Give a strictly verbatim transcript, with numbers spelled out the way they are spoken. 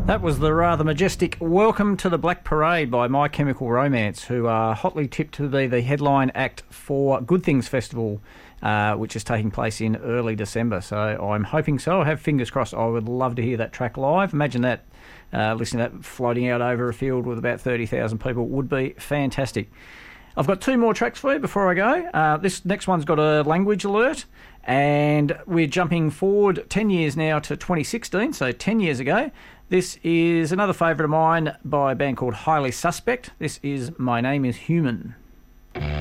That was the rather majestic Welcome to the Black Parade by My Chemical Romance, who are hotly tipped to be the headline act for Good Things Festival, uh, which is taking place in early December. So I'm hoping so. I have fingers crossed. I would love to hear that track live. Imagine that, uh, listening to that floating out over a field with about thirty thousand people would be fantastic. I've got two more tracks for you before I go. Uh, this next one's got a language alert, and we're jumping forward ten years now to twenty sixteen, so ten years ago. This is another favourite of mine by a band called Highly Suspect. This is My Name is Human.